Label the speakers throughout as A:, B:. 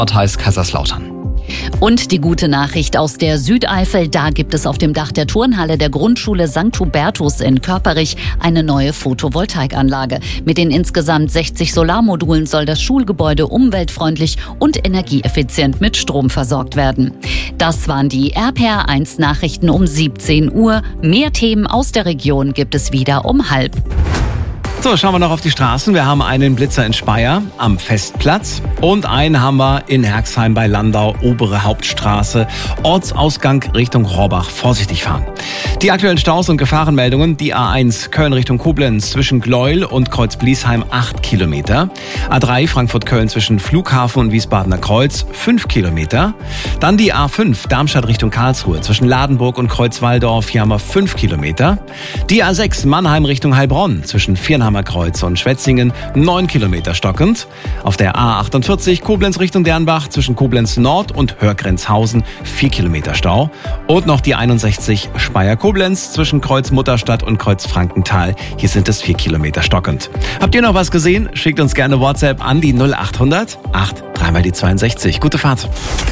A: Ort heißt Kaiserslautern.
B: Und die gute Nachricht aus der Südeifel, da gibt es auf dem Dach der Turnhalle der Grundschule St. Hubertus in Körperich eine neue Photovoltaikanlage. Mit den insgesamt 60 Solarmodulen soll das Schulgebäude umweltfreundlich und energieeffizient mit Strom versorgt werden. Das waren die RPR1 Nachrichten um 17 Uhr. Mehr Themen aus der Region gibt es wieder um 12:30.
A: So, schauen wir noch auf die Straßen. Wir haben einen Blitzer in Speyer am Festplatz und einen haben wir in Herxheim bei Landau, obere Hauptstraße, Ortsausgang Richtung Rohrbach. Vorsichtig fahren. Die aktuellen Staus und Gefahrenmeldungen: die A1 Köln Richtung Koblenz zwischen Gleuel und Kreuz-Bliesheim 8 Kilometer. A3 Frankfurt-Köln zwischen Flughafen und Wiesbadener Kreuz 5 Kilometer. Dann die A5 Darmstadt Richtung Karlsruhe zwischen Ladenburg und Kreuzwaldorf, hier haben wir 5 Kilometer. Die A6 Mannheim Richtung Heilbronn zwischen Viernheimer Kreuz und Schwetzingen 9 Kilometer stockend. Auf der A48 Koblenz Richtung Dernbach zwischen Koblenz Nord und Hörgrenzhausen 4 Kilometer Stau. Und noch die 61 Speyer-Koblenz zwischen Kreuz Mutterstadt und Kreuz Frankenthal. Hier sind es 4 Kilometer stockend. Habt ihr noch was gesehen? Schickt uns gerne WhatsApp an die 0800 8 3 mal die 62. Gute Fahrt.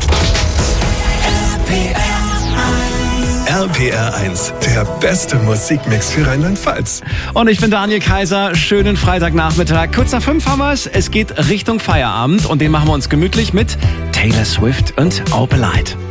C: RPR1, der beste Musikmix für Rheinland-Pfalz.
A: Und ich bin Daniel Kaiser. Schönen Freitagnachmittag. Kurz nach 5 haben wir es. Es geht Richtung Feierabend und den machen wir uns gemütlich mit Taylor Swift und Opalite.